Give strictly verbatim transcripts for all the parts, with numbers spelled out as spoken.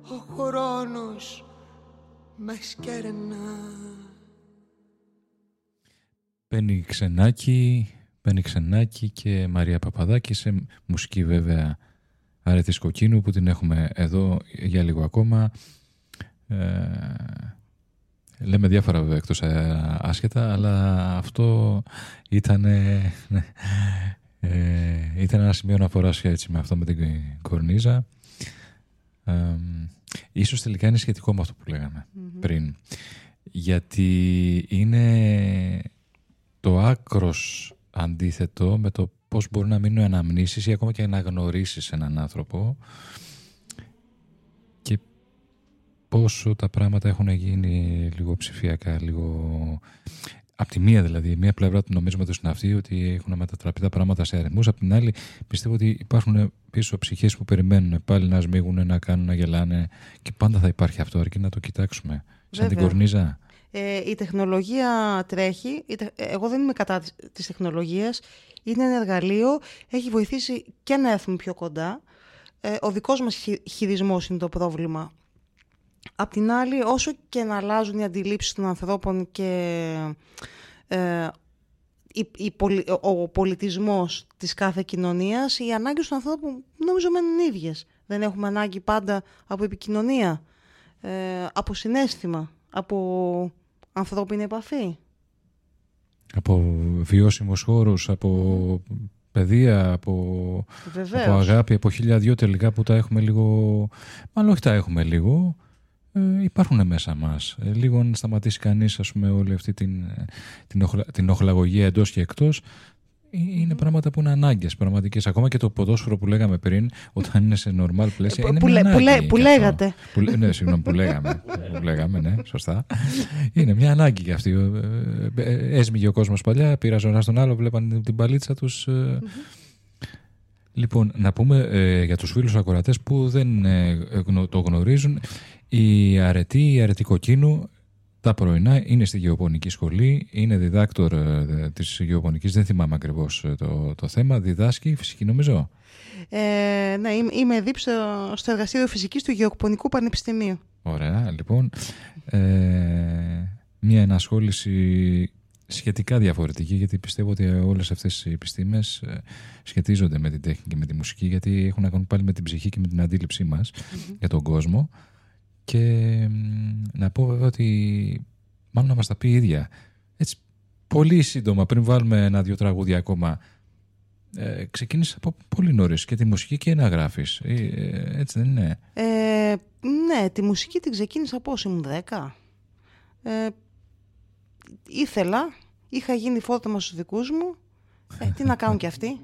ο χρόνος μας κερνά. Πέννη Ξενάκη, Πέννη Ξενάκη και Μαρία Παπαδάκη, σε μουσική βέβαια Αρετής Κοκκίνου, που την έχουμε εδώ για λίγο ακόμα. Ε, λέμε διάφορα βέβαια εκτός άσχετα, αλλά αυτό ήταν, ε, ε, ήταν ένα σημείο αναφοράς έτσι με αυτό με την κορνίζα. Ε, ίσως τελικά είναι σχετικό με αυτό που λέγαμε mm-hmm. πριν, γιατί είναι το άκρος αντίθετο με το πώς μπορεί να μείνουν αναμνήσεις ή ακόμα και να γνωρίσεις έναν άνθρωπο και πόσο τα πράγματα έχουν γίνει λίγο ψηφιακά, λίγο... Απ' τη μία δηλαδή, μία πλευρά του νομίζουμε ότι είναι αυτή, ότι έχουν μετατραπεί τα πράγματα σε αριθμούς. Απ' την άλλη πιστεύω ότι υπάρχουν πίσω ψυχές που περιμένουν πάλι να σμίγουν, να κάνουν, να γελάνε, και πάντα θα υπάρχει αυτό, αρκεί να το κοιτάξουμε. Σαν Βέβαια. την κορνίζα. Ε, η τεχνολογία τρέχει. Εγώ δεν είμαι κατά της τεχνολογίας. Είναι ένα εργαλείο. Έχει βοηθήσει και να έρθουμε πιο κοντά. Ε, ο δικός μας χειρισμός είναι το πρόβλημα. Απ' την άλλη, όσο και να αλλάζουν οι αντιλήψεις των ανθρώπων και ε, η, η, ο πολιτισμός της κάθε κοινωνίας, οι ανάγκες του ανθρώπου νομίζω μένουν ίδιες. Δεν έχουμε ανάγκη πάντα από επικοινωνία, ε, από συναίσθημα, από ανθρώπινη επαφή. Από βιώσιμους χώρους, από παιδεία, από, από αγάπη, από χίλια δυο τελικά που τα έχουμε λίγο... Μάλλον όχι τα έχουμε λίγο, ε, υπάρχουν μέσα μας. Ε, λίγο να σταματήσει κανείς, ας πούμε, όλη αυτή την, την, οχλα, την οχλαγωγία εντός και εκτός. Είναι πράγματα που είναι ανάγκες πραγματικές. Ακόμα και το ποδόσφαιρο που λέγαμε πριν, όταν είναι σε normal πλαίσια, είναι που, μια λέ, ανάγκη. Που, λέ, που λέγατε. Που, ναι, συγγνώμη, που λέγαμε. που λέγαμε, ναι, σωστά. Είναι μια ανάγκη και αυτή. Έσμιγε ο κόσμος παλιά, πήραζε ο ένας τον άλλο, βλέπαν την παλίτσα τους. Mm-hmm. Λοιπόν, να πούμε ε, για τους φίλους ακροατές που δεν ε, το γνωρίζουν, η Αρετή, η Αρετή Κοκκίνου, τα πρωινά είναι στη Γεωπονική Σχολή, είναι διδάκτορ ε, της Γεωπονικής, δεν θυμάμαι ακριβώς το, το θέμα, διδάσκει φυσική νομίζω. Ε, ναι, είμαι δίπ στο, στο εργαστήριο φυσικής του Γεωπονικού Πανεπιστημίου. Ωραία, λοιπόν, ε, μια ενασχόληση σχετικά διαφορετική, γιατί πιστεύω ότι όλες αυτές οι επιστήμες σχετίζονται με την τέχνη και με τη μουσική, γιατί έχουν να κάνουν πάλι με την ψυχή και με την αντίληψή μας mm-hmm. για τον κόσμο. Και να πω βέβαια ότι μάλλον να μας τα πει η ίδια. Έτσι, πολύ σύντομα, πριν βάλουμε ένα-δυο τραγούδια ακόμα, ε, ξεκίνησε από πολύ νωρίς και τη μουσική και να γράφεις. Ε, ε, έτσι δεν είναι? Ε, ναι, τη μουσική την ξεκίνησα από όσο ήμουν δέκα. Ε, ήθελα, είχα γίνει φόρτωμα στους δικούς μου. Ε, τι να κάνουν κι αυτοί.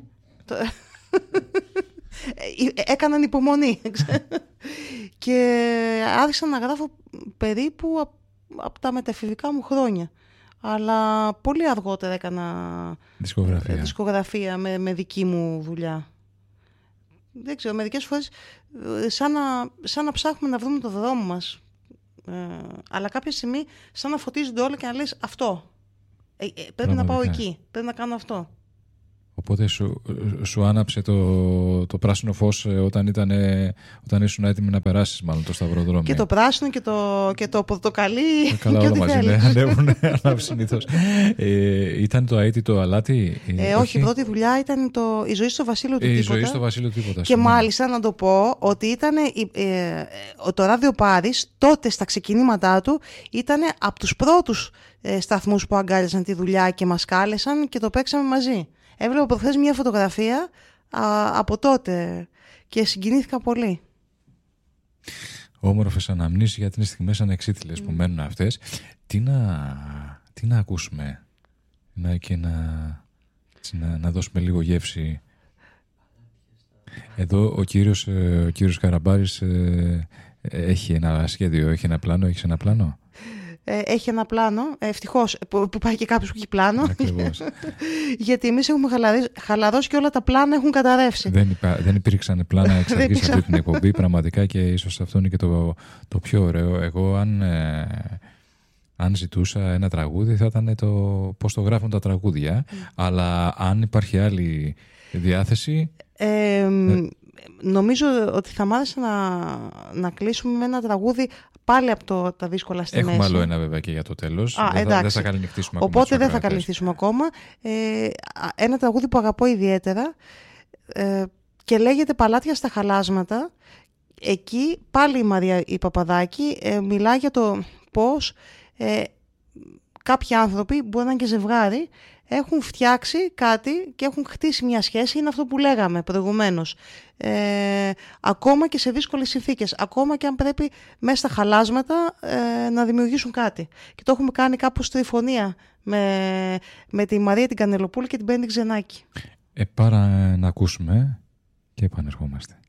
Έκαναν υπομονή και άρχισα να γράφω περίπου από τα μεταφηβικά μου χρόνια, αλλά πολύ αργότερα έκανα δισκογραφία, δισκογραφία με, με δική μου δουλειά. Δεν ξέρω, μερικές φορές σαν να, σαν να ψάχνουμε να βρούμε το δρόμο μας, ε, αλλά κάποια στιγμή σαν να φωτίζονται όλα και να λες αυτό, ε, ε, πρέπει Πραγματικά. να πάω εκεί, πρέπει να κάνω αυτό. Οπότε σου, σου άναψε το, το πράσινο φως όταν, ήταν, όταν ήσουν έτοιμη να περάσεις μάλλον το σταυροδρόμιο. Και το πράσινο και το, και το πορτοκαλί. Ε, καλά, και όλα μαζί, ναι, ανέβουν, ανάβει συνήθως. Ε, ήταν το αίτητο το αλάτι? Ε, όχι, όχι, η πρώτη δουλειά ήταν το, η ζωή στο Βασίλειο του ε, Τίποτα. Η ζωή στο Βασίλειο του Τίποτα. Και ναι. μάλιστα να το πω ότι ήταν ε, το Ράδιο Πάρις τότε στα ξεκινήματά του ήταν από τους πρώτους ε, σταθμούς που αγκάλιαζαν τη δουλειά και μας κάλεσαν και το παίξαμε μαζί. Έβλεπα προχθές μια φωτογραφία α, από τότε και συγκινήθηκα πολύ. Όμορφες αναμνήσεις, γιατί είναι στιγμές ανεξίτηλες mm. που μένουν αυτές. Τι να, τι να ακούσουμε να, και να, να, να δώσουμε λίγο γεύση. Εδώ ο κύριος, ο κύριος Καραμπάρης ε, έχει ένα σχέδιο, έχει ένα πλάνο, έχεις ένα πλάνο? Έχει ένα πλάνο, ευτυχώς που, που πάει και κάποιος που έχει πλάνο. Ακριβώς. Γιατί εμείς έχουμε χαλαρώσει και όλα τα πλάνα έχουν καταρρεύσει. Δεν, υπά, δεν υπήρξαν πλάνα εξ αρχής σε αυτή την εκπομπή πραγματικά, και ίσως αυτό είναι και το, το πιο ωραίο. Εγώ αν, ε, αν ζητούσα ένα τραγούδι θα ήταν το πώς το γράφουν τα τραγούδια, mm. αλλά αν υπάρχει άλλη διάθεση... Ε, ε, νομίζω ότι θα μ' άρεσε να, να κλείσουμε με ένα τραγούδι πάλι από το, τα δύσκολα στη Έχουμε μέση. άλλο ένα βέβαια και για το τέλος. Α, δεν, θα, δεν θα καληνυχτήσουμε ακόμα. Οπότε δεν θα καληνυχτήσουμε ακόμα. Ε, ένα τραγούδι που αγαπώ ιδιαίτερα ε, και λέγεται «Παλάτια στα χαλάσματα». Εκεί πάλι η Μαρία η Παπαδάκη ε, μιλά για το πώς ε, κάποιοι άνθρωποι, μπορεί να είναι και ζευγάρι, έχουν φτιάξει κάτι και έχουν χτίσει μια σχέση, είναι αυτό που λέγαμε προηγουμένως. Ε, ακόμα και σε δύσκολες συνθήκες, ακόμα και αν πρέπει μέσα στα χαλάσματα ε, να δημιουργήσουν κάτι. Και το έχουμε κάνει κάπως τριφωνία με, με τη Μαρία την Κανελοπούλη και την Πέννη Ξενάκη. Ε, πάρα να ακούσουμε και επανερχόμαστε.